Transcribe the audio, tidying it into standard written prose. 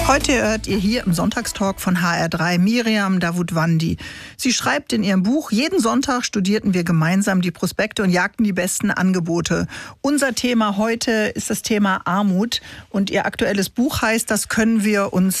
Heute hört ihr hier im Sonntagstalk von HR3 Miriam Davutwandi. Sie schreibt in ihrem Buch: Jeden Sonntag studierten wir gemeinsam die Prospekte und jagten die besten Angebote. Unser Thema heute ist das Thema Armut und ihr aktuelles Buch heißt: Das können wir uns